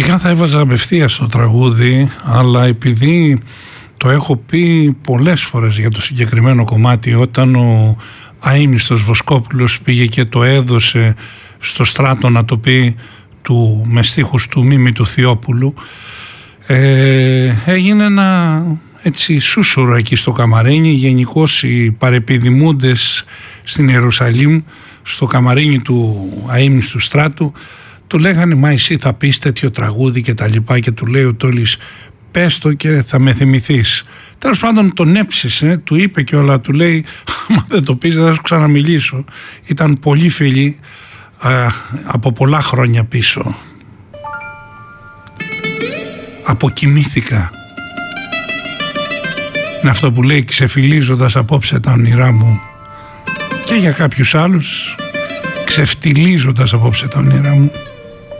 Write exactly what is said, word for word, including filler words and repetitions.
Αρχικά θα έβαζα απευθείας στο τραγούδι, αλλά επειδή το έχω πει πολλές φορές για το συγκεκριμένο κομμάτι, όταν ο αείμνηστος Βοσκόπουλος πήγε και το έδωσε στο Στράτο να το πει του, με στίχους του Μίμη του Θειόπουλου, ε, έγινε ένα έτσι σούσουρο εκεί στο καμαρίνι. Γενικώς οι παρεπιδημούντες στην Ιερουσαλήμ, στο καμαρίνι του αείμνηστου Στράτου, του λέγανε «Μα εσύ θα πεις τέτοιο τραγούδι» και τα λοιπά, και του λέει ο Τόλης «Πες το και θα με θυμηθείς». Τέλος πάντων τον έψησε, του είπε και όλα, του λέει «Μα δεν το πεις δεν θα σου ξαναμιλήσω». Ήταν πολύ φίλοι α, από πολλά χρόνια πίσω. Αποκοιμήθηκα. Είναι αυτό που λέει «Ξεφυλίζοντας απόψε τα όνειρά μου», και για κάποιους άλλους «Ξεφτιλίζοντας απόψε τα όνειρά μου».